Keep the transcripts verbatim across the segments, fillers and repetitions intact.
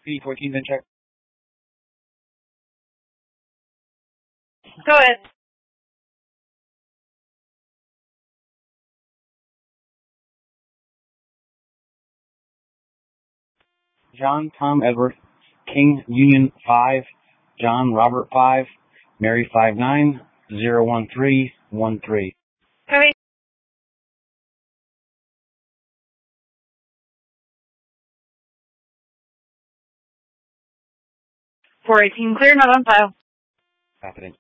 P fourteen, then check. Go ahead. John, Tom, Edward, King, Union five, John, Robert five, Mary five nine, zero one three one three. Copy. four eighteen clear, not on file. Happening.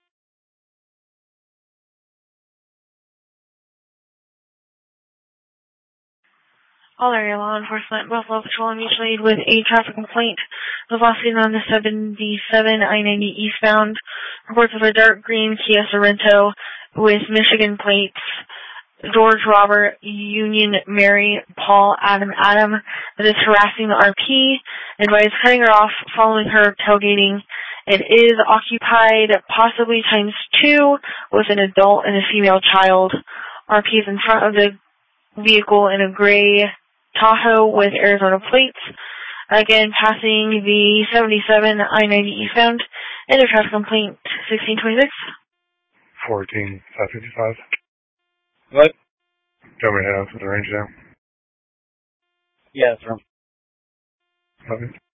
All area law enforcement, Buffalo Patrol and Mutual Aid with a traffic complaint was last seen on the seventy-seven I ninety eastbound. Reports of a dark green Kia Sorento with Michigan plates. George Robert, Union Mary, Paul, Adam, Adam, that is harassing the R P, advised cutting her off following her tailgating. It is occupied, possibly times two, with an adult and a female child. R P is in front of the vehicle in a gray Tahoe with Arizona plates. Again, passing the seventy-seven I ninety eastbound. Enter traffic complaint sixteen twenty-six. fourteen five fifty-five. What? Tell me how the range now. Yeah, sir. Okay.